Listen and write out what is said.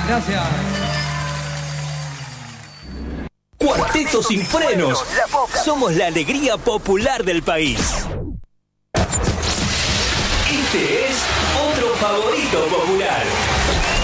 Gracias. Cuarteto Sin Frenos. Somos la alegría popular del país. Este es otro favorito popular.